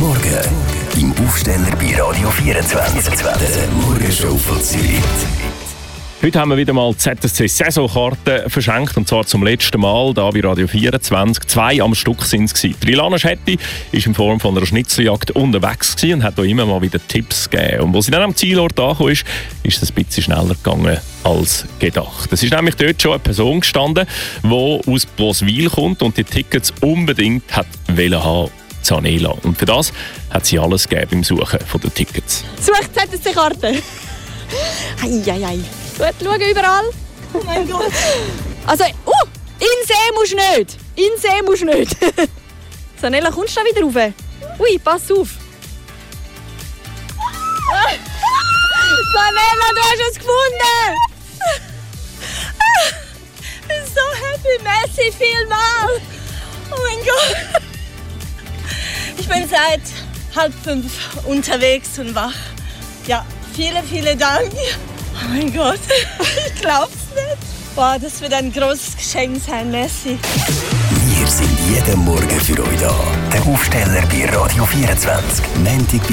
Morgen im Aufsteller bei Radio 24. Der Morgenshow von Zürich. Heute haben wir wieder mal ZSC-Saisonkarten verschenkt, und zwar zum letzten Mal hier bei Radio 24. 2 am Stück waren es. Ilana Schetti war in Form von einer Schnitzeljagd unterwegs und hat hier immer mal wieder Tipps gegeben. Und als sie dann am Zielort angekommen ist es ein bisschen schneller gegangen als gedacht. Es ist nämlich dort schon eine Person gestanden, die aus Boswil kommt und die Tickets unbedingt hat haben. Zanela. Und für das hat sie alles gegeben beim Suchen von den Tickets. Sucht ZSC-Karten. Eieiei. Gut, schauen überall. Oh mein Gott. Also, in See musst du nicht. In See musst du nicht. Zanela, kommst du da wieder rauf? Ui, pass auf. Zanela, du hast es gefunden. Ich bin so happy. Merci vielmals. Oh mein Gott. Ich bin seit 4:30 unterwegs und wach. Ja, vielen Dank. Oh mein Gott, ich glaub's nicht. Boah, das wird ein großes Geschenk sein, merci. Wir sind jeden Morgen für euch da. Der Aufsteller bei Radio 24. Montag